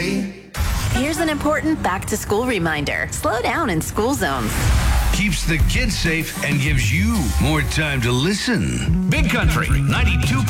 day. Here's an important back-to-school reminder. Slow down in school zones. Keeps the kids safe and gives you more time to listen. Big Country 92.